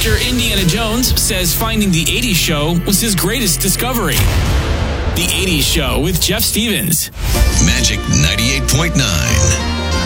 Actor Indiana Jones says finding The 80s Show was his greatest discovery. The 80s Show with Jeff Stevens. Magic 98.9.